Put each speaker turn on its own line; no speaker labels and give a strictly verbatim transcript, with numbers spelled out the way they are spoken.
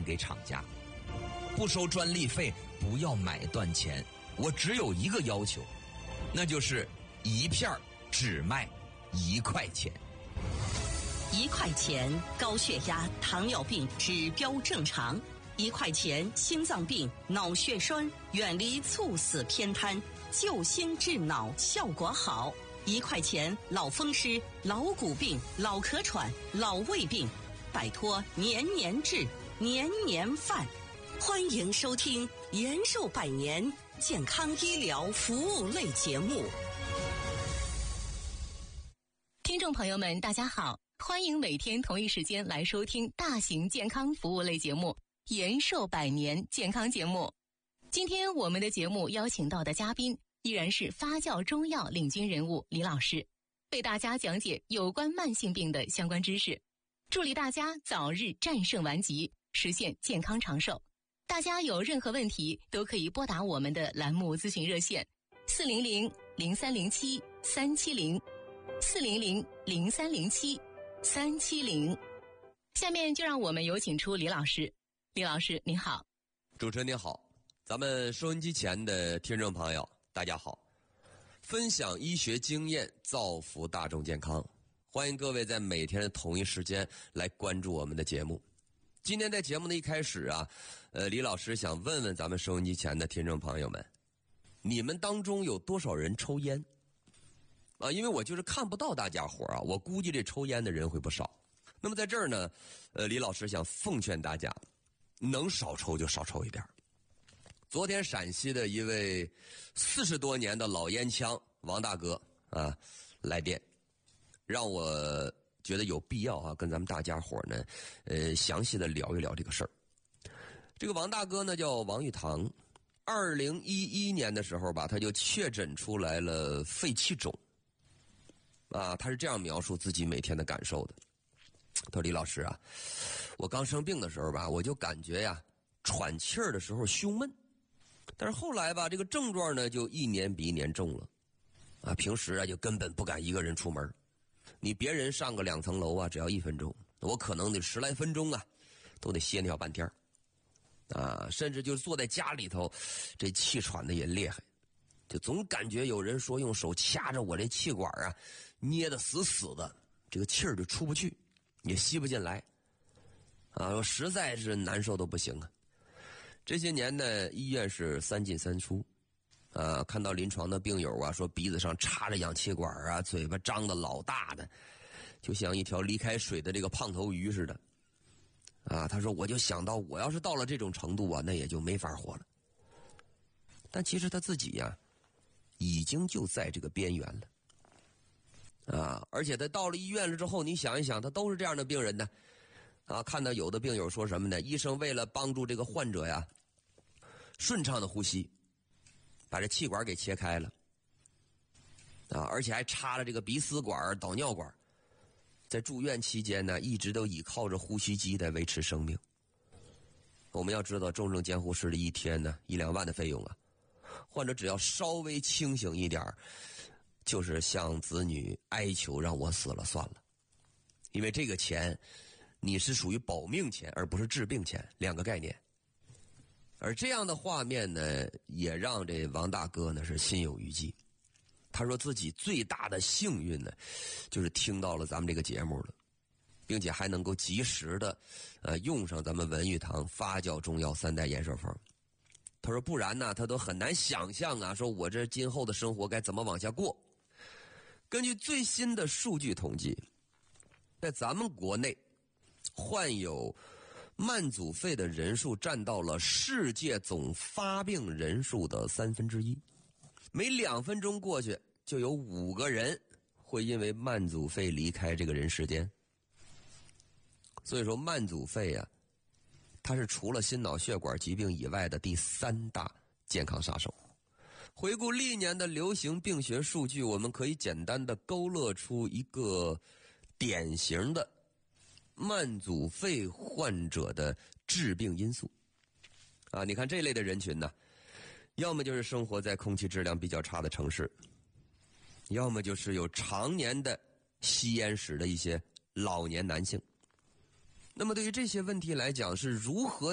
给厂家，不收专利费，不要买断钱。我只有一个要求，那就是一片只卖一块钱。
一块钱高血压、糖尿病指标正常；一块钱心脏病、脑血栓远离猝死偏瘫，救心治脑效果好；一块钱老风湿、老骨病、老咳喘、老胃病，摆脱年年治、年年犯。欢迎收听延寿百年健康医疗服务类节目。
听众朋友们，大家好，欢迎每天同一时间来收听大型健康服务类节目延寿百年健康节目。今天我们的节目邀请到的嘉宾依然是发酵中药领军人物李老师，为大家讲解有关慢性病的相关知识，助力大家早日战胜顽疾，实现健康长寿。大家有任何问题都可以拨打我们的栏目咨询热线四零零零三零七三七零四零零零三零七三七零。下面就让我们有请出李老师。李老师您好。
主持人您好，咱们收音机前的听众朋友大家好，分享医学经验，造福大众健康，欢迎各位在每天的同一时间来关注我们的节目。今天在节目的一开始啊，呃，李老师想问问咱们收音机前的听众朋友们，你们当中有多少人抽烟啊？因为我就是看不到大家伙啊，我估计这抽烟的人会不少。那么在这儿呢，呃，李老师想奉劝大家，能少抽就少抽一点。昨天陕西的一位四十多年的老烟枪王大哥啊来电，让我觉得有必要啊，跟咱们大家伙呢，呃，详细的聊一聊这个事儿。这个王大哥呢叫王玉堂，二零一一年的时候吧，他就确诊出来了肺气肿，啊，他是这样描述自己每天的感受的。他说：“李老师啊，我刚生病的时候吧，我就感觉呀，喘气儿的时候胸闷，但是后来吧，这个症状呢就一年比一年重了，啊，平时啊就根本不敢一个人出门。”你别人上个两层楼啊，只要一分钟，我可能得十来分钟啊，都得歇尿半天啊，甚至就坐在家里头，这气喘的也厉害，就总感觉有人说用手掐着我这气管啊，捏得死死的，这个气儿就出不去，也吸不进来，啊，我实在是难受都不行啊。这些年呢，医院是三进三出。啊，看到临床的病友啊，说鼻子上插着氧气管啊，嘴巴张得老大的，就像一条离开水的这个胖头鱼似的。啊，他说我就想到，我要是到了这种程度啊，那也就没法活了。但其实他自己呀、啊，已经就在这个边缘了。啊，而且他到了医院了之后，你想一想，他都是这样的病人呢。啊，看到有的病友说什么呢？医生为了帮助这个患者呀，顺畅的呼吸，把这气管给切开了，啊，而且还插了这个鼻丝管、导尿管，在住院期间呢，一直都倚靠着呼吸机在维持生命。我们要知道，重症监护室的一天呢，一两万的费用啊，患者只要稍微清醒一点，就是向子女哀求让我死了算了，因为这个钱，你是属于保命钱，而不是治病钱，两个概念。而这样的画面呢，也让这王大哥呢是心有余悸。他说自己最大的幸运呢，就是听到了咱们这个节目了，并且还能够及时的，呃，用上咱们文玉堂发酵中药三代延寿方。他说不然呢，他都很难想象啊，说我这今后的生活该怎么往下过。根据最新的数据统计，在咱们国内患有慢阻肺的人数占到了世界总发病人数的三分之一，每两分钟过去就有五个人会因为慢阻肺离开这个人世间。所以说慢阻肺啊，它是除了心脑血管疾病以外的第三大健康杀手。回顾历年的流行病学数据，我们可以简单的勾勒出一个典型的慢阻肺患者的致病因素啊，你看这类的人群呢，要么就是生活在空气质量比较差的城市，要么就是有常年的吸烟史的一些老年男性。那么对于这些问题来讲，是如何